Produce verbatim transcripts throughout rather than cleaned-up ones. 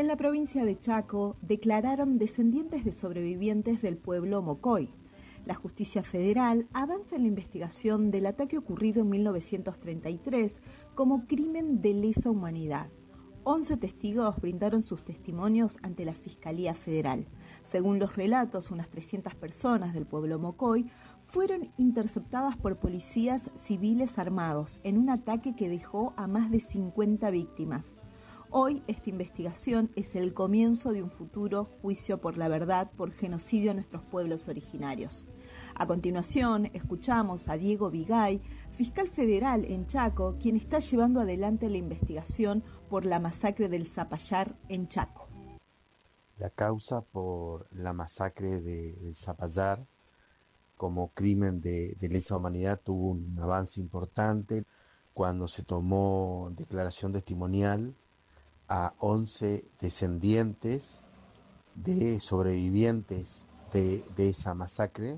la provincia de Chaco declararon descendientes de sobrevivientes del pueblo Mocoy. La justicia federal avanza en la investigación del ataque ocurrido en mil novecientos treinta y tres como crimen de lesa humanidad. Once testigos brindaron sus testimonios ante la Fiscalía Federal. Según los relatos, unas trescientas personas del pueblo Mocoy fueron interceptadas por policías civiles armados en un ataque que dejó a más de cincuenta víctimas. Hoy, esta investigación es el comienzo de un futuro juicio por la verdad por genocidio a nuestros pueblos originarios. A continuación, escuchamos a Diego Vigay, fiscal federal en Chaco, quien está llevando adelante la investigación por la masacre del Zapallar en Chaco. La causa por la masacre de, del Zapallar como crimen de, de lesa humanidad tuvo un avance importante cuando se tomó declaración testimonial a once descendientes de sobrevivientes de, de esa masacre.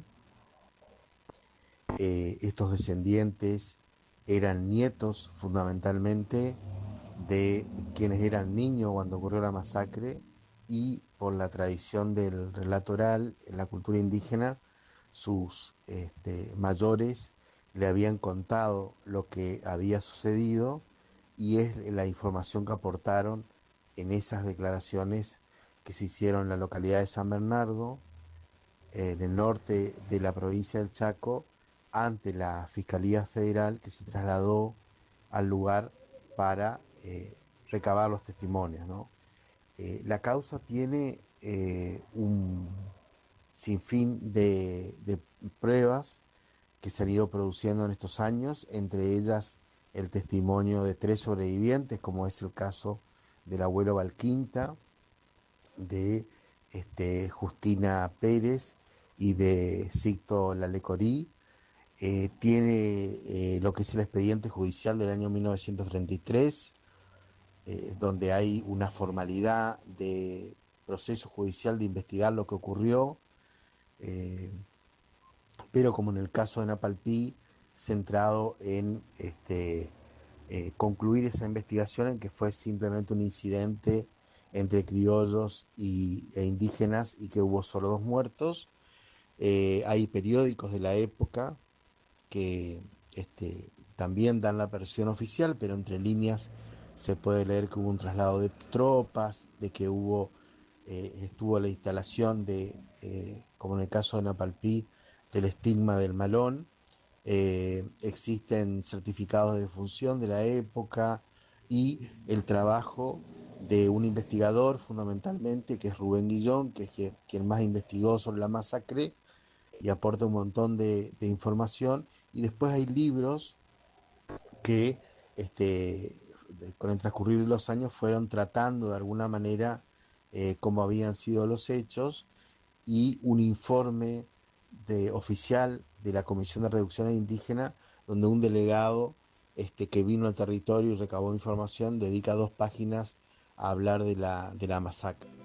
Eh, estos descendientes eran nietos fundamentalmente de quienes eran niños cuando ocurrió la masacre, y por la tradición del relato oral en la cultura indígena, sus este, mayores le habían contado lo que había sucedido, y es la información que aportaron en esas declaraciones que se hicieron en la localidad de San Bernardo, en el norte de la provincia del Chaco, ante la Fiscalía Federal, que se trasladó al lugar para eh, recabar los testimonios, ¿no? Eh, la causa tiene eh, un sinfín de, de pruebas que se han ido produciendo en estos años, entre ellas el testimonio de tres sobrevivientes, como es el caso del abuelo Valquinta, de este, Justina Pérez y de Sicto Lalecorí. Eh, tiene eh, lo que es el expediente judicial del año mil novecientos treinta y tres, eh, donde hay una formalidad de proceso judicial de investigar lo que ocurrió, eh, pero como en el caso de Napalpí, centrado en este, eh, concluir esa investigación en que fue simplemente un incidente entre criollos y, e indígenas, y que hubo solo dos muertos. Eh, hay periódicos de la época que este, también dan la versión oficial, pero entre líneas se puede leer que hubo un traslado de tropas, de que hubo eh, estuvo la instalación de, eh, como en el caso de Napalpí, del estigma del malón. Eh, existen certificados de defunción de la época y el trabajo de un investigador fundamentalmente, que es Rubén Guillón, que es quien más investigó sobre la masacre y aporta un montón de, de información. Y después hay libros que este, con el transcurrir de los años fueron tratando de alguna manera eh, cómo habían sido los hechos, y un informe de, oficial de la Comisión de Reducción Indígena, donde un delegado este, que vino al territorio y recabó información dedica dos páginas a hablar de la, de la masacre.